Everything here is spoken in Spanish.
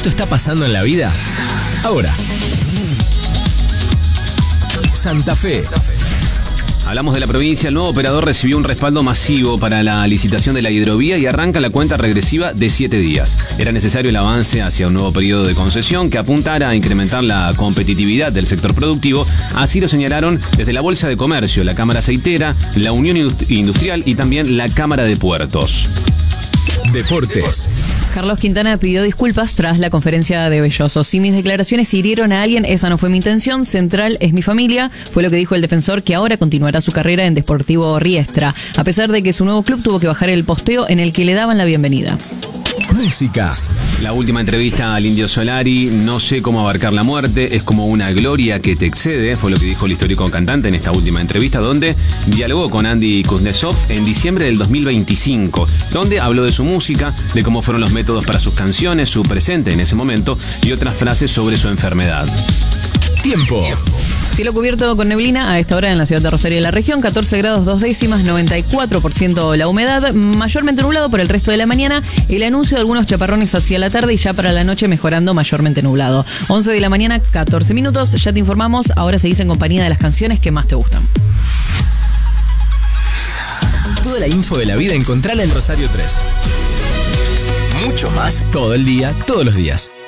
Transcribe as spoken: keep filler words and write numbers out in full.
Esto está pasando en la vida ahora. Santa Fe. Hablamos de la provincia. El nuevo operador recibió un respaldo masivo para la licitación de la hidrovía y arranca la cuenta regresiva de siete días. Era necesario el avance hacia un nuevo periodo de concesión que apuntara a incrementar la competitividad del sector productivo. Así lo señalaron desde la Bolsa de Comercio, la Cámara Aceitera, la Unión Industrial y también la Cámara de Puertos. Deportes. Carlos Quintana pidió disculpas tras la conferencia de Belloso. Si mis declaraciones hirieron a alguien, esa no fue mi intención. Central es mi familia, fue lo que dijo el defensor, que ahora continuará su carrera en Deportivo Riestra, a pesar de que su nuevo club tuvo que bajar el posteo en el que le daban la bienvenida. Música. La última entrevista al Indio Solari. No sé cómo abarcar la muerte, es como una gloria que te excede, fue lo que dijo el histórico cantante en esta última entrevista, donde dialogó con Andy Kuznetsov en diciembre del dos mil veinticinco, donde habló de su música, de cómo fueron los métodos para sus canciones, su presente en ese momento y otras frases sobre su enfermedad. Tiempo. Cielo cubierto con neblina a esta hora en la ciudad de Rosario y la región, catorce grados dos décimas, noventa y cuatro por ciento la humedad, mayormente nublado por el resto de la mañana, el anuncio de algunos chaparrones hacia la tarde y ya para la noche mejorando, mayormente nublado. once de la mañana, catorce minutos, ya te informamos, ahora seguís en compañía de las canciones que más te gustan. Toda la info de la vida encontrala en Rosario tres. Mucho más todo el día, todos los días.